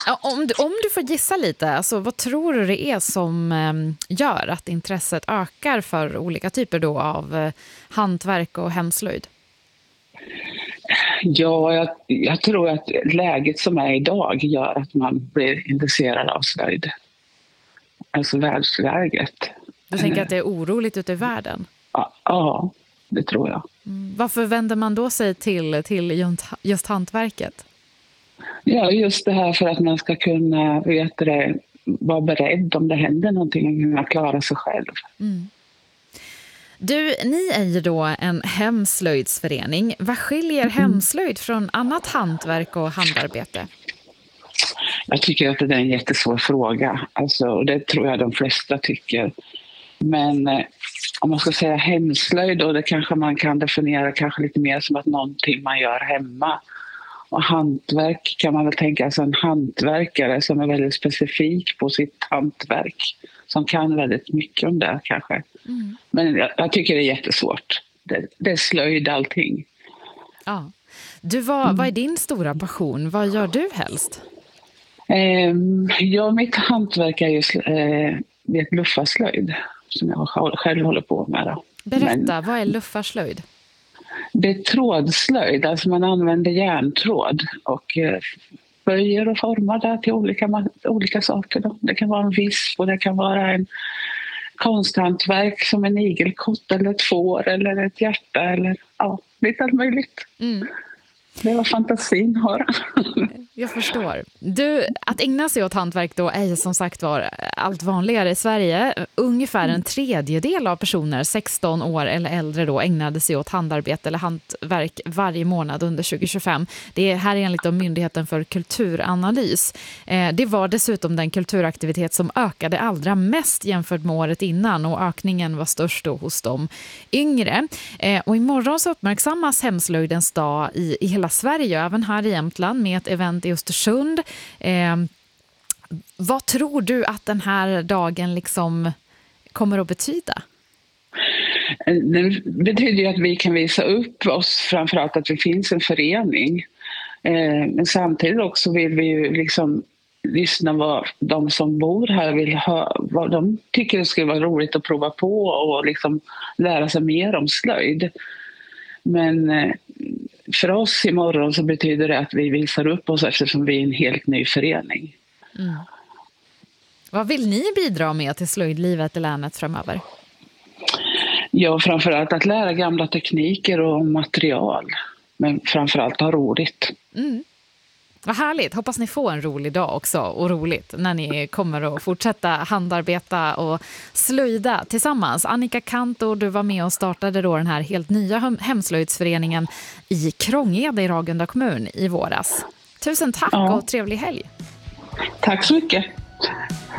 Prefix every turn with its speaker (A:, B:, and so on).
A: Ja, om du får gissa lite, alltså, vad tror du det är som gör att intresset ökar för olika typer då av hantverk och hemslöjd?
B: Ja, jag tror att läget som är idag gör att man blir intresserad av slöjd. Alltså världsläget.
A: Du tänker att det är oroligt ute i världen?
B: Ja, det tror jag.
A: Varför vänder man då sig till just hantverket?
B: Ja, just det här för att man ska kunna vara beredd om det händer någonting och kunna klara sig själv.
A: Ni är ju då en hemslöjdsförening. Vad skiljer hemslöjd från annat hantverk och handarbete?
B: Jag tycker att det är en jättesvår fråga. Alltså, det tror jag de flesta tycker. Men om man ska säga hemslöjd, då, det kanske man kan definiera kanske lite mer som att någonting man gör hemma. Och hantverk kan man väl tänka, alltså en hantverkare som är väldigt specifik på sitt hantverk. Som kan väldigt mycket om det kanske. Men jag tycker det är jättesvårt. Det är slöjd allting.
A: Ja. Vad är din stora passion? Vad gör du helst?
B: Mitt hantverk är ju luffarslöjd som jag själv håller på med. Då.
A: Berätta, vad är luffarslöjd?
B: Det är trådslöjd, alltså man använder järntråd och böjer och formar det till olika saker. Då. Det kan vara en visp och det kan vara en konsthantverk som en igelkott eller ett får eller ett hjärta eller lite allt möjligt. Det var fantasin har.
A: Jag förstår. Att ägna sig åt hantverk då är ju som sagt var allt vanligare i Sverige. Ungefär en tredjedel av personer 16 år eller äldre då ägnade sig åt handarbete eller hantverk varje månad under 2025. Det är här enligt Myndigheten för kulturanalys. Det var dessutom den kulturaktivitet som ökade allra mest jämfört med året innan och ökningen var störst då hos de yngre. Och imorgon så uppmärksammas hemslöjdens dag i hela Sverige, även här i Jämtland med ett event i Östersund. Vad tror du att den här dagen liksom kommer att betyda?
B: Det betyder ju att vi kan visa upp oss, framförallt att det finns en förening. Men samtidigt också vill vi ju liksom lyssna vad de som bor här vill ha, vad de tycker det skulle vara roligt att prova på och liksom lära sig mer om slöjd. Men för oss imorgon så betyder det att vi visar upp oss eftersom vi är en helt ny förening.
A: Vad vill ni bidra med till slöjdlivet i länet framöver?
B: Ja, framförallt att lära gamla tekniker och material. Men framförallt ha roligt.
A: Vad härligt. Hoppas ni får en rolig dag också och roligt när ni kommer att fortsätta handarbeta och slöjda tillsammans. Annika Kantor, du var med och startade då den här helt nya hemslöjdsföreningen i Krångede i Ragunda kommun i våras. Tusen tack och trevlig helg.
B: Tack så mycket.